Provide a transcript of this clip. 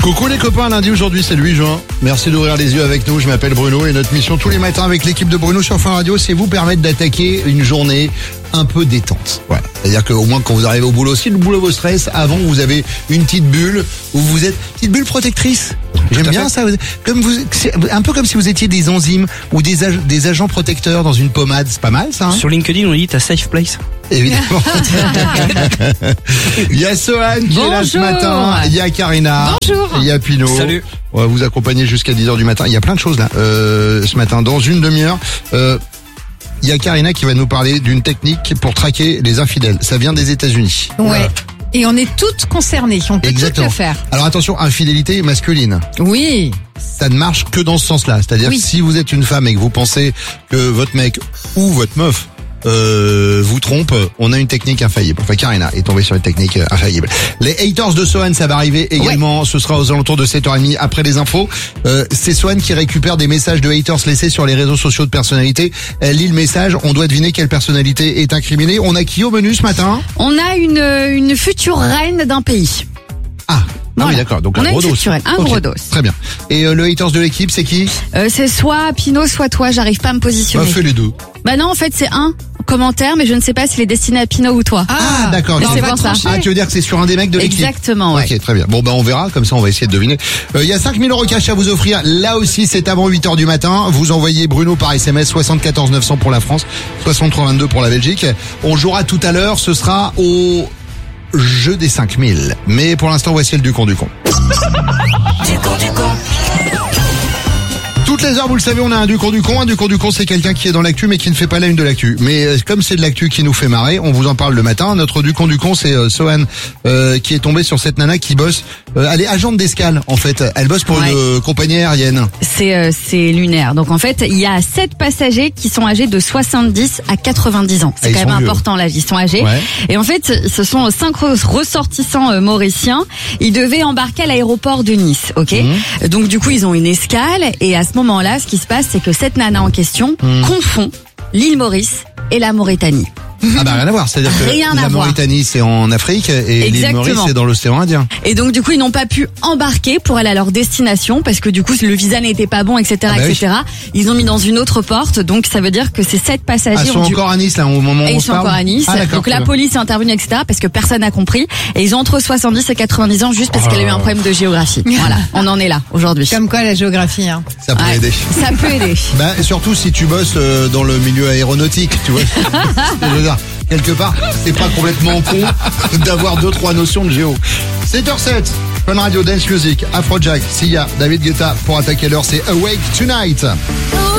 Coucou les copains, lundi aujourd'hui c'est le 8 juin. Merci d'ouvrir les yeux avec nous, je m'appelle Bruno et notre mission tous les matins avec l'équipe de Bruno sur Fun Radio, c'est vous permettre d'attaquer une journée un peu détente. Voilà. C'est-à-dire qu'au moins quand vous arrivez au boulot, si le boulot vous stresse, avant vous avez une petite bulle où vous êtes petite bulle protectrice. J'aime bien ça. C'est un peu comme si vous étiez des enzymes ou des agents protecteurs dans une pommade. C'est pas mal ça. Sur LinkedIn, on dit t'as safe place. Évidemment. Il y a Sohan qui est là ce matin. Il y a Karina. Bonjour. Il y a Pino. Salut. On va vous accompagner jusqu'à 10h du matin. Il y a plein de choses là ce matin. Dans une demi-heure, il y a Karina qui va nous parler d'une technique pour traquer les infidèles. Ça vient des États-Unis. Ouais. Voilà. Et on est toutes concernées. On peut toutes le faire. Alors attention, infidélité masculine. Oui. Ça ne marche que dans ce sens-là. C'est-à-dire que si vous êtes une femme et que vous pensez que votre mec ou votre meuf vous trompe, on a une technique infaillible. Enfin, Karina est tombée sur une technique infaillible. Les haters de Sohan, ça va arriver également. Ce sera aux alentours de 7h30 après les infos. C'est Sohan qui récupère des messages de haters laissés sur les réseaux sociaux de personnalités. Elle lit le message. On doit deviner quelle personnalité est incriminée. On a qui au menu ce matin? On a une future reine d'un pays. Ah oui, d'accord. Donc on un a gros une dos. future reine, un gros dos. Très bien. Et le haters de l'équipe, c'est qui? C'est soit Pino, soit toi. J'arrive pas à me positionner. Fais les deux. Bah non, en fait, c'est un commentaire, mais je ne sais pas s'il est destiné à Pino ou toi. Ah d'accord. C'est pour ça. Ah, tu veux dire que c'est sur un des mecs de l'équipe? Exactement, ouais. Ok, très bien. Bon, on verra. Comme ça, on va essayer de deviner. Il y a 5000 € cash à vous offrir. Là aussi, c'est avant 8h du matin. Vous envoyez Bruno par SMS 74 900 pour la France, 63 22 pour la Belgique. On jouera tout à l'heure. Ce sera au jeu des 5000. Mais pour l'instant, voici le Ducon. Toutes les heures, vous le savez, on a un Ducon. Un Ducon, c'est quelqu'un qui est dans l'actu mais qui ne fait pas la une de l'actu. Mais comme c'est de l'actu qui nous fait marrer, on vous en parle le matin. Notre Ducon, c'est Sohan qui est tombé sur cette nana qui bosse. Elle est agente d'escale en fait. Elle bosse pour une compagnie aérienne. C'est lunaire. Donc en fait, il y a 7 passagers qui sont âgés de 70 à 90 ans. C'est quand même important là, ils sont âgés. Ouais. Et en fait, ce sont 5 ressortissants mauriciens. Ils devaient embarquer à l'aéroport de Nice, ok. Donc du coup, ils ont une escale et à ce moment-là, ce qui se passe, c'est que cette nana en question confond l'île Maurice et la Mauritanie. Ah bah rien à voir, c'est-à-dire que la Mauritanie c'est en Afrique et l'île Maurice c'est dans l'océan Indien. Et donc du coup ils n'ont pas pu embarquer pour aller à leur destination parce que du coup le visa n'était pas bon, etc. etc. Oui. Ils ont mis dans une autre porte, donc ça veut dire que ces 7 passagers ils sont encore à Nice là au moment où on se parle. Ils sont encore à Nice, donc la police est intervenue, etc. parce que personne n'a compris et ils ont entre 70 et 90 ans juste parce qu'elle a eu un problème de géographie. Voilà, on en est là aujourd'hui. Comme quoi la géographie hein. Ça peut aider. Ça peut aider. Bah surtout si tu bosses dans le milieu aéronautique, tu vois. Je veux dire, quelque part, c'est pas complètement con d'avoir 2-3 notions de géo. 7h07, Fun Radio Dance Music, Afrojack, Sia, David Guetta pour attaquer l'heure, c'est Awake Tonight.